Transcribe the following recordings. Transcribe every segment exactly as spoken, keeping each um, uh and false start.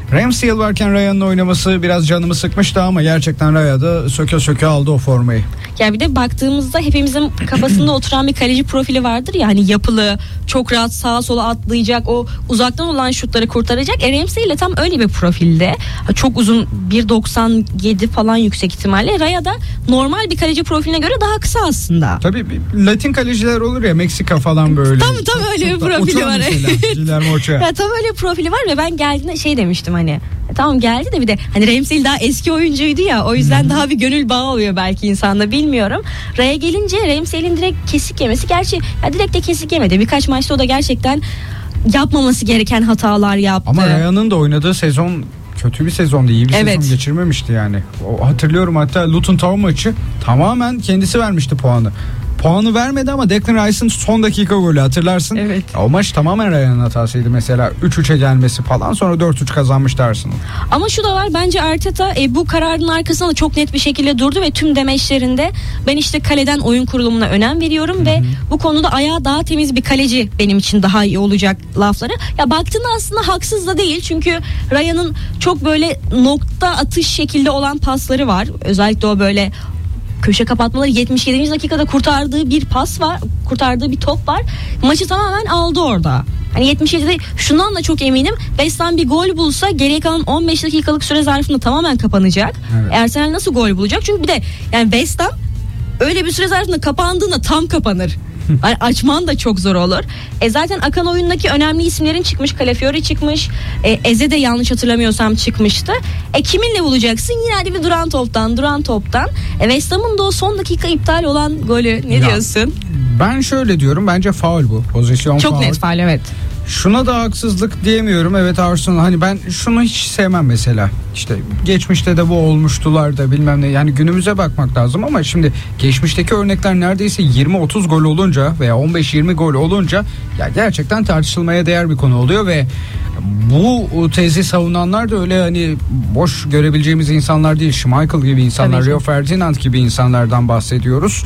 Ramsdale varken Raya'nın oynaması biraz canımı sıkmıştı ama gerçekten Raya da söke söke aldı o formayı. Ya bir de baktığımızda hepimizin kafasında oturan bir kaleci profili vardır ya, hani yapılı, çok rahat sağa sola atlayacak, o uzaktan olan şutları kurtaracak. E Ramsdale tam öyle bir profilde. Çok uzun, bir doksan yedi falan yüksek ihtimalle. Raya da normal bir kaleci profiline göre daha kısa aslında. Tabii Latin kaleciler olur ya, Meksika falan böyle. Tam tam öyle bir profili var. Ya tam öyle bir profili var ve ben geldiğinde şey demiştim, hani tamam geldi de bir de hani Ramsdale daha eski oyuncuydu ya, o yüzden hmm. daha bir gönül bağı oluyor belki insanda, bilmiyorum. Raya gelince Ramsdale'in direkt kesik yemesi, gerçi ya direkt de kesik yemedi. Birkaç maçta o da gerçekten yapmaması gereken hatalar yaptı. Ama Raya'nın da oynadığı sezon kötü bir sezondu, iyi bir evet. sezon geçirmemişti yani. O, hatırlıyorum hatta Luton Town maçı tamamen kendisi vermişti puanı. Puanı vermedi ama Declan Rice'ın son dakika golü hatırlarsın. Evet. O maç tamamen Raya'nın hatasıydı mesela, üç üçe gelmesi falan, sonra dört üç kazanmıştı Arsenal. Ama şu da var, bence Arteta e, bu kararın arkasında da çok net bir şekilde durdu ve tüm demeçlerinde ben işte kaleden oyun kurulumuna önem veriyorum Hı-hı. ve bu konuda ayağı daha temiz bir kaleci benim için daha iyi olacak lafları. Ya baktığında aslında haksız da değil, çünkü Raya'nın çok böyle nokta atış şekilde olan pasları var. Özellikle o böyle köşe kapatmaları, yetmiş yedinci dakikada kurtardığı bir pas var, kurtardığı bir top var. Maçı tamamen aldı orada. Hani yetmiş yedide şundan da çok eminim, West Ham bir gol bulsa geriye kalan on beş dakikalık süre zarfında tamamen kapanacak. Evet. Arsenal nasıl gol bulacak? Çünkü bir de yani West Ham öyle bir süre zarfında kapandığında tam kapanır. Yani açman da çok zor olur. E zaten akan oyundaki önemli isimlerin çıkmış. Calafiori çıkmış. E, Eze de yanlış hatırlamıyorsam çıkmıştı. E kiminle bulacaksın? Yine hadi bir duran toptan, duran toptan. E West Ham'ın da o son dakika iptal olan golü. Ne ya, diyorsun? Ben şöyle diyorum. Bence faul bu. Pozisyon çok faul. net faul, evet. Şuna da haksızlık diyemiyorum. Evet Arsenal, hani ben şunu hiç sevmem mesela. İşte geçmişte de bu olmuştular da bilmem ne. Yani günümüze bakmak lazım ama şimdi geçmişteki örnekler neredeyse yirmi otuz gol olunca veya on beş yirmi gol olunca ya gerçekten tartışılmaya değer bir konu oluyor ve bu tezi savunanlar da öyle hani boş görebileceğimiz insanlar değil. Schmeichel gibi insanlar, Rio Ferdinand gibi insanlardan bahsediyoruz.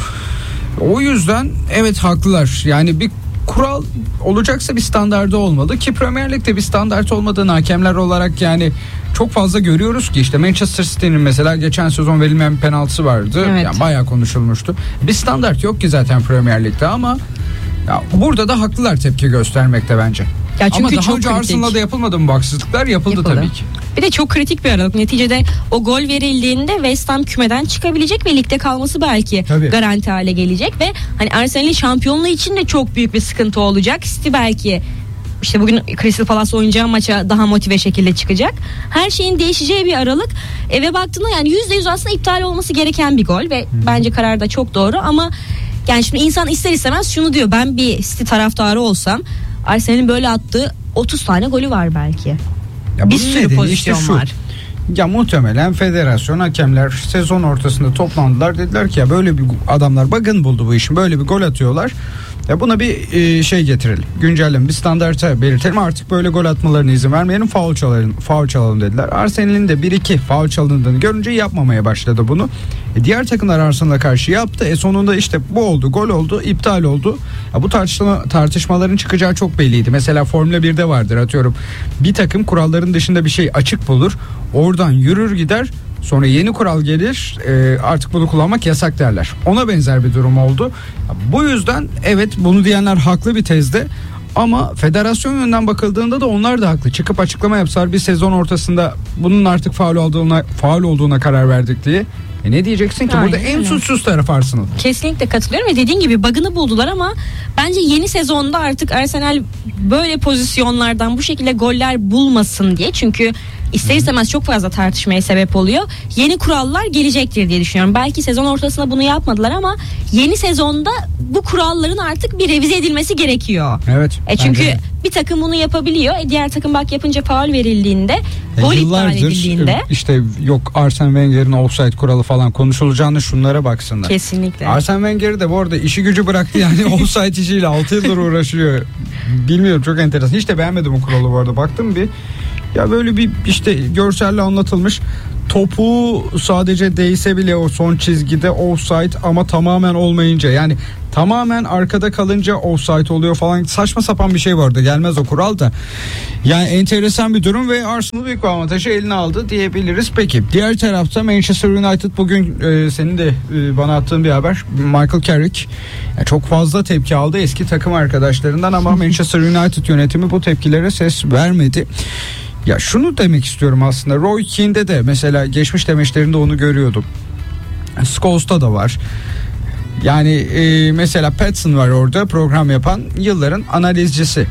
O yüzden evet haklılar. Yani bir kural olacaksa bir standardı olmalı ki Premier Lig'de bir standart olmadığını hakemler olarak yani çok fazla görüyoruz ki işte Manchester City'nin mesela geçen sezon verilmeyen bir penaltısı vardı. Evet. Yani bayağı konuşulmuştu. Bir standart yok ki zaten Premier Lig'de ama ya burada da haklılar tepki göstermekte bence. Ya çünkü ama daha önce Arsenal'da yapılmadı mı bu haksızlıklar? Yapıldı, Yapıldı tabii ki. Bir de çok kritik bir aralık. Neticede o gol verildiğinde West Ham kümeden çıkabilecek ve ligde kalması belki tabii garanti hale gelecek ve hani Arsenal'in şampiyonluğu için de çok büyük bir sıkıntı olacak. City belki işte bugün Crystal Palace oynayacağı maça daha motive şekilde çıkacak. Her şeyin değişeceği bir aralık. E ve baktığında yani yüzde yüz aslında iptal olması gereken bir gol ve hmm. bence karar da çok doğru ama yani şimdi insan ister istemez şunu diyor, ben bir City taraftarı olsam Arsenal'in böyle attığı otuz tane golü var belki. Ya bir sürü pozisyon işte var. Ya muhtemelen federasyon, hakemler sezon ortasında toplandılar, dediler ki ya böyle bir adamlar bug'ın buldu bu işin, böyle bir gol atıyorlar. Ya buna bir e, şey getirelim. Güncelleme, bir standarta belirtelim. Artık böyle gol atmalarına izin vermeyelim. Faul çalalım, faul çalalım dediler. Arsenal'in de bir iki faul çalındığını görünce yapmamaya başladı bunu. E, diğer takımlar Arsenal'a karşı yaptı. E sonunda işte bu oldu, gol oldu, iptal oldu. Ya bu tartışma, tartışmaların çıkacağı çok belliydi. Mesela Formula birde vardır, atıyorum. Bir takım kuralların dışında bir şey açık bulur. Oradan yürür gider. Sonra yeni kural gelir, e, artık bunu kullanmak yasak derler. Ona benzer bir durum oldu. Bu yüzden evet, bunu diyenler haklı bir tezde. Ama federasyon yönünden bakıldığında da onlar da haklı. Çıkıp açıklama yapsalar bir sezon ortasında bunun artık faul olduğuna, faul olduğuna karar verdik diye. E ne diyeceksin ki? Aynen, burada en suçsuz taraf Arsenal. Kesinlikle katılıyorum ve dediğin gibi bug'ını buldular ama bence yeni sezonda artık Arsenal böyle pozisyonlardan bu şekilde goller bulmasın diye, çünkü ister istemez çok fazla tartışmaya sebep oluyor. Yeni kurallar gelecektir diye düşünüyorum. Belki sezon ortasında bunu yapmadılar ama yeni sezonda bu kuralların artık bir revize edilmesi gerekiyor. Evet. E çünkü bir takım bunu yapabiliyor. E diğer takım bak yapınca faul verildiğinde, e gol iptal edildiğinde. İşte yok Arsene Wenger'in offside kuralı falan konuşulacağını şunlara baksınlar. Kesinlikle. Arsene Wenger de bu arada işi gücü bıraktı yani offside işiyle altı yıldır uğraşıyor. Bilmiyorum, çok enteresan. Hiç de beğenmedim o kuralı bu arada. Baktım bir. Ya böyle bir işte görselle anlatılmış. Topu sadece değse bile o son çizgide offside ama tamamen olmayınca, yani Tamamen arkada kalınca offside oluyor falan, saçma sapan bir şey vardı. Gelmez o kural da. Yani enteresan bir durum ve Arsenal büyük bir avantajı eline aldı diyebiliriz. Peki diğer tarafta Manchester United bugün e, senin de e, bana attığın bir haber. Michael Carrick yani çok fazla tepki aldı eski takım arkadaşlarından ama Manchester United yönetimi bu tepkilere ses vermedi. Ya şunu demek istiyorum aslında. Roy Keane'de de mesela geçmiş demeçlerinde onu görüyordum. Scholes'ta da var. Yani e, mesela Patson var orada program yapan, yılların analizcisi.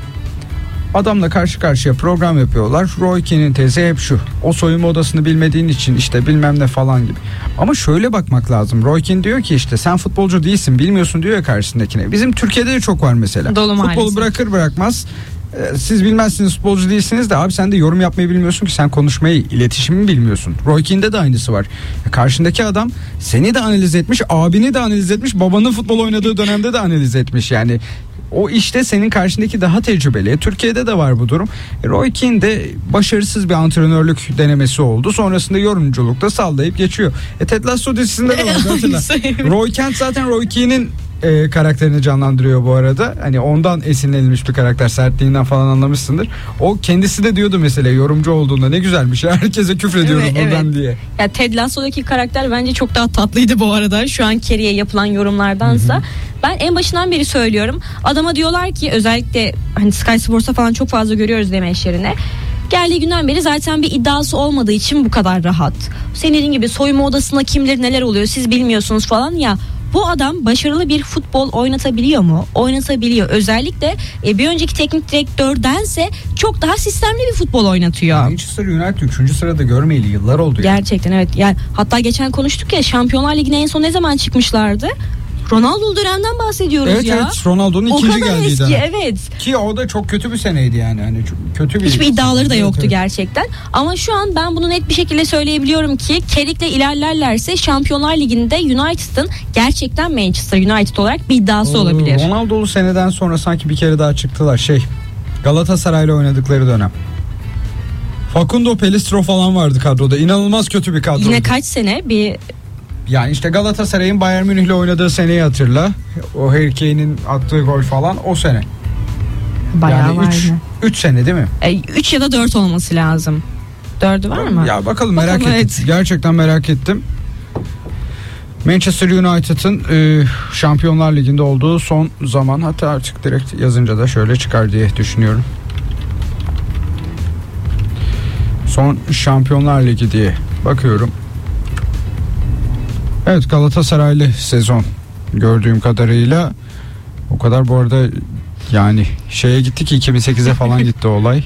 Adamla karşı karşıya program yapıyorlar. Roy Keane'in tezi hep şu: o soyunma odasını bilmediğin için işte bilmem ne falan gibi. Ama şöyle bakmak lazım. Roy Keane diyor ki işte sen futbolcu değilsin, bilmiyorsun diyor ya karşısındakine. Bizim Türkiye'de de çok var mesela. Dolu Futbolu maalesef. bırakır bırakmaz siz bilmezsiniz, futbolcu değilsiniz de abi sen de yorum yapmayı bilmiyorsun ki, sen konuşmayı, iletişimi bilmiyorsun. Roy Keane'de de aynısı var. Karşındaki adam seni de analiz etmiş, abini de analiz etmiş, babanın futbol oynadığı dönemde de analiz etmiş. Yani o işte senin karşındaki daha tecrübeli. Türkiye'de de var bu durum. Roy Keane de başarısız bir antrenörlük denemesi oldu. Sonrasında yorumculukta sallayıp geçiyor. E Ted Lasso dizisinde de vardı, hatırla. Roy Kent zaten Roy Keane'in E, karakterini canlandırıyor bu arada. Hani ondan esinlenilmiş bir karakter, sertliğinden falan anlamışsındır. O kendisi de diyordu mesela yorumcu olduğunda, ne güzelmiş ya, herkese küfrediyoruz Evet, buradan evet. diye. Ya Ted Lasso'daki karakter bence çok daha tatlıydı bu arada. Şu an Carrie'ye yapılan yorumlardansa. Hı hı. Ben en başından beri söylüyorum. Adama diyorlar ki, özellikle hani Sky Sports'a falan çok fazla görüyoruz demeçlerini. Geldiği günden beri zaten bir iddiası olmadığı için bu kadar rahat. Senin dediğin gibi soyunma odasında kim bilir neler oluyor, siz bilmiyorsunuz falan ya. Bu adam başarılı bir futbol oynatabiliyor mu? Oynatabiliyor. Özellikle e, bir önceki teknik direktördense çok daha sistemli bir futbol oynatıyor. Manchester United üçüncü sırada görmeyeli yıllar oldu. Yani. Gerçekten evet. Yani hatta geçen konuştuk ya, Şampiyonlar Ligi'ne en son ne zaman çıkmışlardı? Ronaldo dönemden bahsediyoruz evet, ya. Evet Ronaldo'nun o ikinci kadar geldiği eski, dönem. evet. Ki o da çok kötü bir seneydi yani. Hani çok kötü bir. Hiçbir iddiaları da yoktu evet, evet. gerçekten. Ama şu an ben bunu net bir şekilde söyleyebiliyorum ki Carrick'le ilerlerlerse Şampiyonlar Ligi'nde United'ın gerçekten Manchester United olarak bir iddiası Oo, olabilir. Ronaldo'lu seneden sonra sanki bir kere daha çıktılar. Şey, Galatasaray'la oynadıkları dönem. Facundo Pelistro falan vardı kadroda. İnanılmaz kötü bir kadro. Yine kaç sene bir... Yani işte Galatasaray'ın Bayern Münih'le oynadığı seneyi hatırla. O Harry Kane'in attığı gol falan o sene. Bayağı yani var üç, mı? üç sene değil mi? üç ya da dört olması lazım. dördü var mı? Ya bakalım, merak bakalım, ettim. evet. Gerçekten merak ettim. Manchester United'ın e, Şampiyonlar Ligi'nde olduğu son zaman, hatta artık direkt yazınca da şöyle çıkar diye düşünüyorum. Son Şampiyonlar Ligi diye bakıyorum. Evet, Galatasaraylı sezon gördüğüm kadarıyla. O kadar bu arada yani şeye gitti ki iki bin sekize falan gitti olay.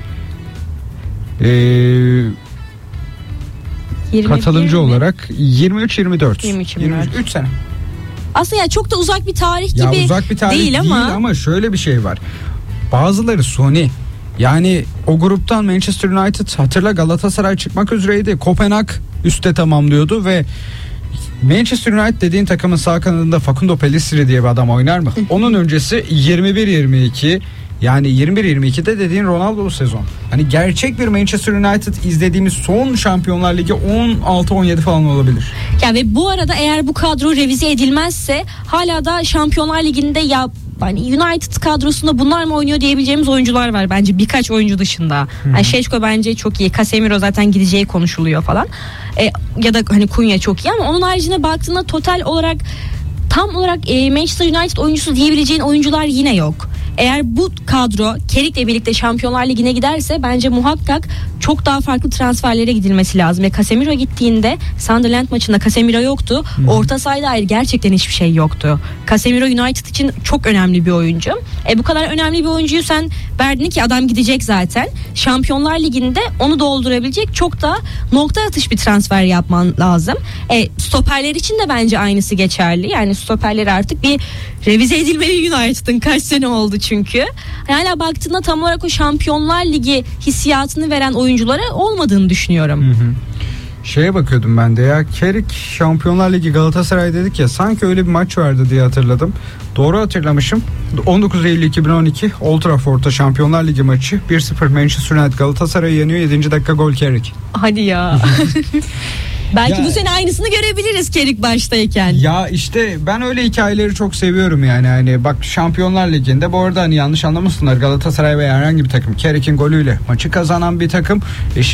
Eee katılımcı olarak yirmi üç yirmi dört yirmi üç yirmi dört üç sene. Aslında ya çok da uzak bir tarih Ya gibi uzak bir tarih değil, değil ama ama şöyle bir şey var. Bazıları suni. Yani o gruptan Manchester United, hatırla, Galatasaray çıkmak üzereydi. Kopenhag üstte tamamlıyordu ve Manchester United dediğin takımın sağ kanadında Facundo Pelistri diye bir adam oynar mı? Onun öncesi yirmi bir yirmi iki, yani yirmi bir yirmi ikide dediğin Ronaldo'lu sezon. Hani gerçek bir Manchester United izlediğimiz son Şampiyonlar Ligi on altı on yedi falan olabilir. Ya ve bu arada eğer bu kadro revize edilmezse hala da Şampiyonlar Ligi'nde ya hani United kadrosunda bunlar mı oynuyor diyebileceğimiz oyuncular var bence, birkaç oyuncu dışında. Yani Şeşko bence çok iyi. Casemiro zaten gideceği konuşuluyor falan. E, ya da hani Cunha çok iyi, ama onun haricinde baktığında total olarak tam olarak e, Manchester United oyuncusu diyebileceğin oyuncular yine yok. Eğer bu kadro Carrick'le birlikte Şampiyonlar Ligi'ne giderse bence muhakkak çok daha farklı transferlere gidilmesi lazım. Ve Casemiro gittiğinde Sunderland maçında Casemiro yoktu. Hmm. Orta sahada ayrı gerçekten hiçbir şey yoktu. Casemiro United için çok önemli bir oyuncu. E bu kadar önemli bir oyuncuyu sen verdin ki adam gidecek zaten. Şampiyonlar Ligi'nde onu doldurabilecek çok da nokta atış bir transfer yapman lazım. E stoperler için de bence aynısı geçerli. Yani stoperleri artık bir revize edilmeli United'ın, kaç sene oldu çünkü. Hala baktığında tam olarak o Şampiyonlar Ligi hissiyatını veren oyunculara olmadığını düşünüyorum. Hı hı. Şeye bakıyordum ben de ya, Carrick Şampiyonlar Ligi Galatasaray dedik ya, sanki öyle bir maç vardı diye hatırladım. Doğru hatırlamışım. on dokuz Eylül iki bin on iki Old Trafford'da Şampiyonlar Ligi maçı, bir sıfır Manchester United Galatasaray yeniyor, yedinci dakika gol Carrick. Hadi ya. Belki Ya- bu sene aynısını görebiliriz Kerik baştayken. Ya işte ben öyle hikayeleri çok seviyorum yani. Hani bak Şampiyonlar Ligi'nde bu arada hani yanlış anlamasınlar, Galatasaray veya herhangi bir takım Kerik'in golüyle maçı kazanan bir takım. E